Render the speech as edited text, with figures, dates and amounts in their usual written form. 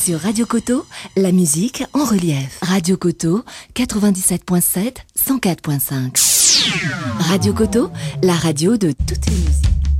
Sur Radio Coteau, la musique en relief. Radio Coteau, 97.7, 104.5. Radio Coteau, la radio de toutes les musiques.